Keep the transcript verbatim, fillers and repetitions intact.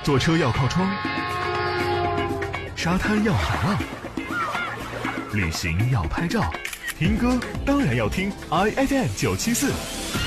坐车要靠窗，沙滩要海浪，旅行要拍照，听歌当然要听 I F M 九七四。